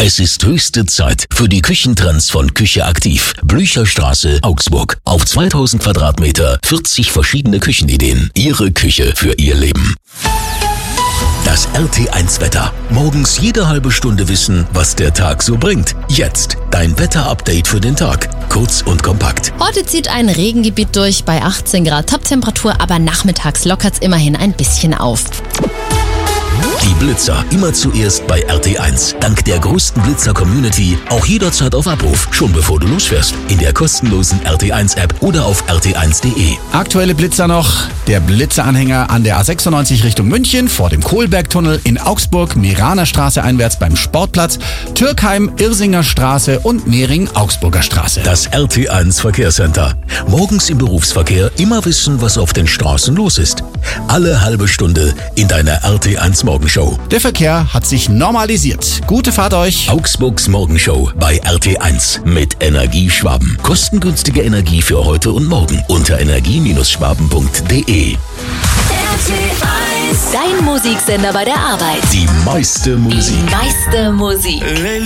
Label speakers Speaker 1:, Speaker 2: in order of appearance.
Speaker 1: Es ist höchste Zeit für die Küchentrends von Küche Aktiv. Blücherstraße, Augsburg. Auf 2000 Quadratmeter, 40 verschiedene Küchenideen. Ihre Küche für Ihr Leben. Das RT1-Wetter. Morgens jede halbe Stunde wissen, was der Tag so bringt. Jetzt dein Wetter-Update für den Tag. Kurz und kompakt.
Speaker 2: Heute zieht ein Regengebiet durch bei 18 Grad Toptemperatur, aber nachmittags lockert's immerhin ein bisschen auf.
Speaker 1: Die Blitzer immer zuerst bei RT1. Dank der größten Blitzer-Community auch jederzeit auf Abruf, schon bevor du losfährst. In der kostenlosen RT1-App oder auf rt1.de.
Speaker 3: Aktuelle Blitzer noch. Der Blitzeranhänger an der A96 Richtung München, vor dem Kohlbergtunnel in Augsburg, Meraner Straße einwärts beim Sportplatz, Türkheim, Irsinger Straße und Mehring, Augsburger Straße.
Speaker 1: Das RT1 Verkehrscenter. Morgens im Berufsverkehr immer wissen, was auf den Straßen los ist. Alle halbe Stunde in deiner RT1 Morgenshow.
Speaker 3: Der Verkehr hat sich normalisiert. Gute Fahrt euch.
Speaker 1: Augsburgs Morgenshow bei RT1 mit Energieschwaben. Kostengünstige Energie für heute und morgen unter energie-schwaben.de.
Speaker 4: RT1, dein Musiksender bei der Arbeit.
Speaker 1: Die meiste Musik.
Speaker 4: Die meiste Musik.